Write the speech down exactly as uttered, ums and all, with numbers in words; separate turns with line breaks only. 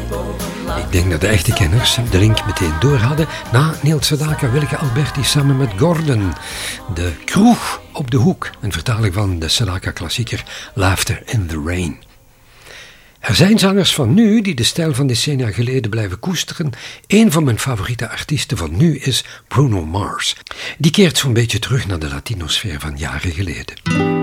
Ik denk dat de echte kenners de link meteen door hadden. Na Neil Sedaka, Willeke Alberti samen met Gordon. De kroeg op de hoek. Een vertaling van de Sedaka-klassieker Laughter in the Rain. Er zijn zangers van nu die de stijl van decennia geleden blijven koesteren. Een van mijn favoriete artiesten van nu is Bruno Mars. Die keert zo'n beetje terug naar de Latino-sfeer van jaren geleden.